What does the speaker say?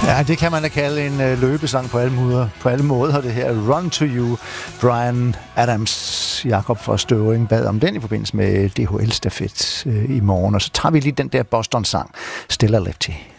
Ja, det kan man da kalde en løbesang på alle måder, det her. Run to You, Bryan Adams. Jakob fra Støvring bad om den i forbindelse med DHL-stafet i morgen. Og så tager vi lige den der Boston-sang, Stella Lefty.